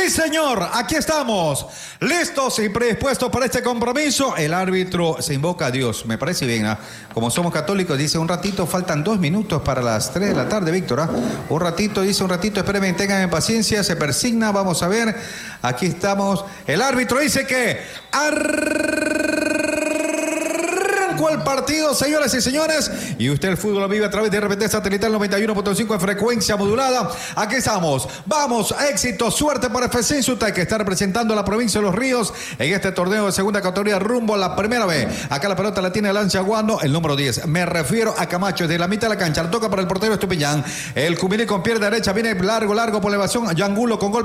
señor, aquí estamos, listos y predispuestos para este compromiso. El árbitro se invoca a Dios, me parece bien, ¿eh? Como somos católicos, dice un ratito, faltan 2 minutos para las 3 de la tarde, Víctor, ¿eh? Un ratito, espérenme, tengan paciencia, se persigna, vamos a ver, aquí estamos. El árbitro dice que el partido, señoras y señores, y usted el fútbol lo vive a través de RPT Satelital 91.5 en frecuencia modulada. Aquí estamos, vamos, éxito, suerte para FC Insulta, que está representando a la provincia de Los Ríos en este torneo de segunda categoría rumbo a la primera vez. Acá la pelota la tiene el Aguano, el número 10, me refiero a Camacho, de la mitad de la cancha, la toca para el portero Estupiñán, el Cuminí con pierna derecha, viene largo por elevación, Yangulo con gol